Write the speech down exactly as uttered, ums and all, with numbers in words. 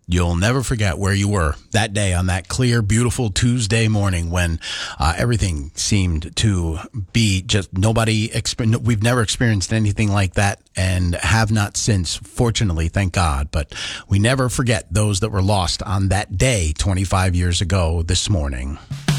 You'll never forget where you were that day on that clear, beautiful Tuesday morning when uh, everything seemed to be just nobody. Exper- we've never experienced anything like that and have not since, fortunately, thank God. But we never forget those that were lost on that day twenty-five years ago this morning.